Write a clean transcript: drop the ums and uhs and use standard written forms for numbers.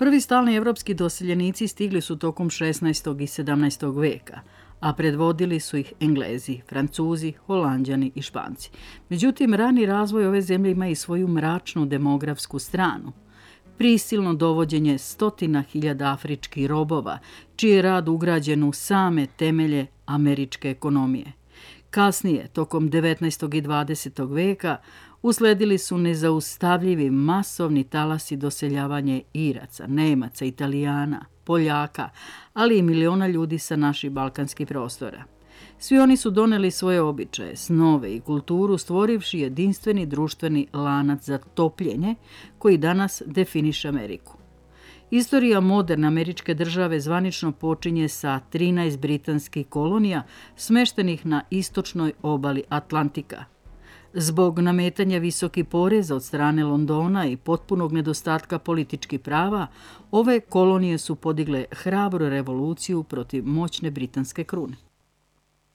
Prvi stalni evropski doseljenici stigli su tokom 16. i 17. veka, a predvodili su ih Englezi, Francuzi, Holanđani i Španci. Međutim, rani razvoj ove zemlje ima i svoju mračnu demografsku stranu. Prisilno dovođenje stotina hiljada afričkih robova, čiji je rad ugrađen u same temelje američke ekonomije. Kasnije, tokom 19. i 20. veka, usledili su nezaustavljivi masovni talasi doseljavanja Iraca, Nemaca, Italijana, Poljaka, ali i miliona ljudi sa naših balkanskih prostora. Svi oni su doneli svoje običaje, snove i kulturu, stvorivši jedinstveni društveni lanac za topljenje koji danas definiše Ameriku. Istorija moderne američke države zvanično počinje sa 13 britanskih kolonija smeštenih na istočnoj obali Atlantika. Zbog nametanja visokih poreza od strane Londona i potpunog nedostatka političkih prava, ove kolonije su podigle hrabru revoluciju protiv moćne britanske krune.